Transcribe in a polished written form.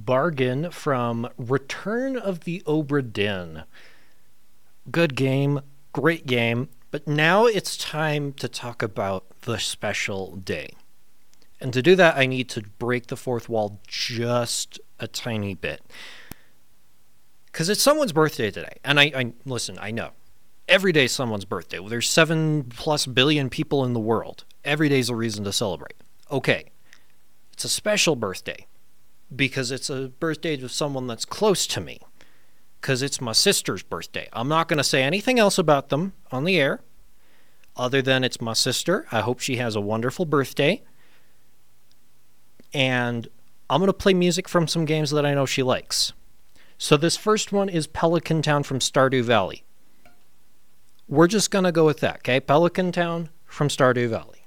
Bargain from Return of the Obra Dinn. Good game, great game, but now it's time to talk about the special day. And to do that, I need to break the fourth wall just a tiny bit. Because it's someone's birthday today. And I listen, I know. Every day is someone's birthday. There's 7+ billion people in the world. Every day's a reason to celebrate. Okay. It's a special birthday. Because it's a birthday of someone that's close to me. Because it's my sister's birthday. I'm not going to say anything else about them on the air. Other than it's my sister. I hope she has a wonderful birthday. And I'm going to play music from some games that I know she likes. So this first one is Pelican Town from Stardew Valley. We're just going to go with that, okay? Pelican Town from Stardew Valley.